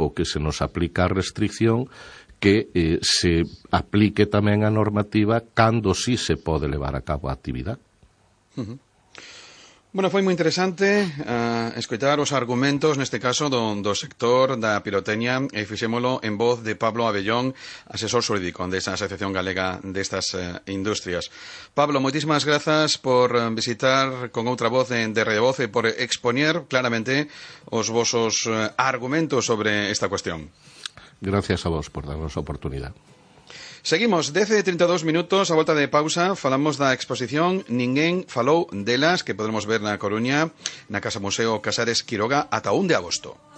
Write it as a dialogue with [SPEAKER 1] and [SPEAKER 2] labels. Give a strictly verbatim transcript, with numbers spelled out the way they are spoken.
[SPEAKER 1] tempo que se nos aplica a restricción, que eh, se aplique tamén a normativa cando sí se pode levar a cabo a actividade.
[SPEAKER 2] Uh-huh. Bueno, foi moi interesante uh, escoitar os argumentos, neste caso, do, do sector da pirotecnia, e fixémolo en voz de Pablo Abellón, asesor xurídico desta Asociación Galega destas uh, Industrias. Pablo, moitísimas grazas por visitar con outra voz de, de Redevoz e por expoñer claramente os vosos uh, argumentos sobre esta cuestión.
[SPEAKER 1] Gracias a vos por darnos a oportunidade.
[SPEAKER 2] Seguimos, dez e trinta e dous minutos, a volta de pausa, falamos da exposición Ninguén falou delas, que podremos ver na Coruña, na Casa Museo Casares Quiroga, ata un de agosto.